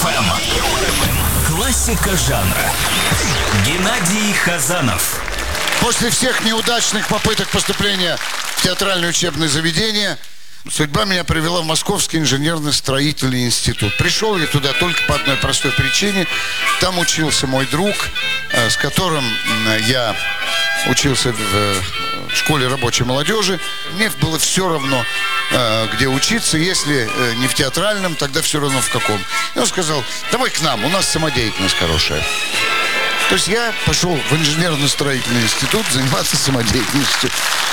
ФМ. Классика жанра. Геннадий Хазанов. После всех неудачных попыток поступления в театральное учебное заведение судьба меня привела в Московский инженерно-строительный институт. Пришел я туда только по одной простой причине. Там учился мой друг, с которым я учился в школе рабочей молодежи. Мне было все равно, где учиться. Если не в театральном, тогда все равно в каком. И он сказал: давай к нам, у нас самодеятельность хорошая. То есть я пошел в инженерно-строительный институт заниматься самодеятельностью.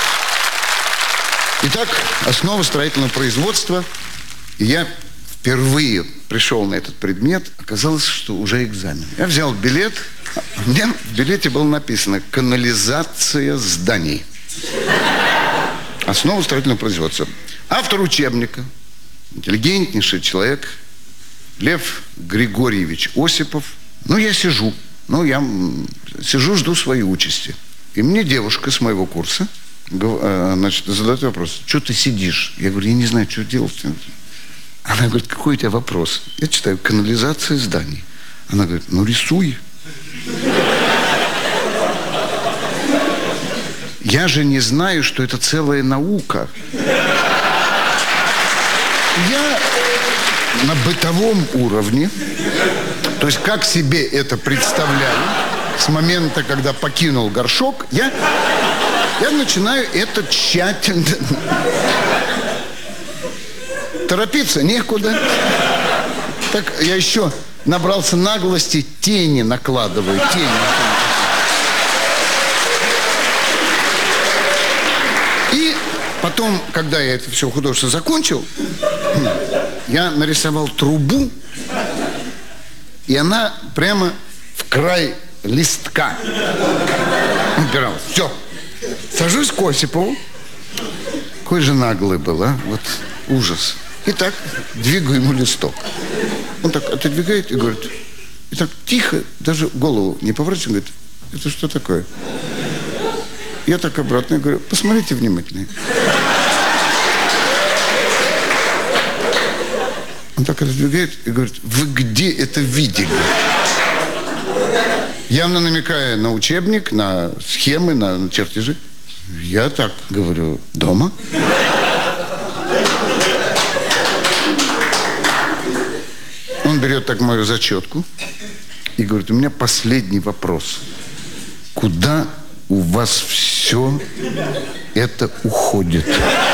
Итак, основа строительного производства. И я впервые пришел на этот предмет. Оказалось, что уже экзамен. Я взял билет. У меня в билете было написано: канализация зданий. Основа строительного производства. Автор учебника, интеллигентнейший человек, Лев Григорьевич Осипов. Я сижу, жду своей участи. И мне девушка с моего курса, задает вопрос: что ты сидишь? Я говорю: я не знаю, что делать. Она говорит: какой у тебя вопрос? Я читаю: канализация зданий. Она говорит: рисуй. Я же не знаю, что это целая наука. Я на бытовом уровне, то есть как себе это представляю, с момента, когда покинул горшок, я начинаю это тщательно. Торопиться некуда. Так я еще набрался наглости, тени накладываю. И потом, когда я это все художественно закончил, я нарисовал трубу, и она прямо в край листка упиралась. Все. Сажусь к Осипову. Какой же наглый был, а? Вот ужас. И так двигаю ему листок. Он так отодвигает и говорит, и так тихо, даже голову не поворачивает, говорит: это что такое? Я так обратно говорю: посмотрите внимательнее. Он так отодвигает и говорит: вы где это видели? Явно намекая на учебник, на схемы, на чертежи. Я так говорю: дома. Он берет так мою зачетку и говорит: у меня последний вопрос. Куда у вас все это уходит?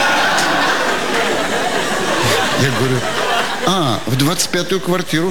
Я говорю: в 25-ю квартиру.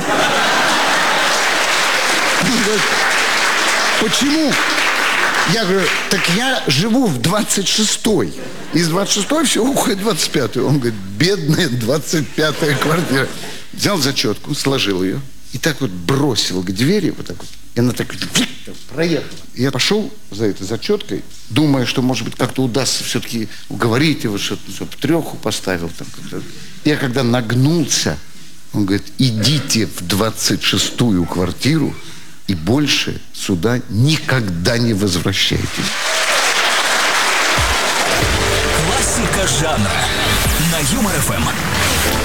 Он говорит: почему? Я говорю: так я живу в 26-й. Из 26-й все уходит в 25-ю. Он говорит: бедная 25-я квартира. Взял зачетку, сложил ее и так вот бросил к двери, вот так вот. И она так проехала. И я пошел за этой зачеткой, думая, что, может быть, как-то удастся все-таки уговорить его, чтобы 3 поставил. Я когда нагнулся, он говорит: идите в 26-ю квартиру и больше сюда никогда не возвращайтесь. Классика жанра на Юмор ФМ.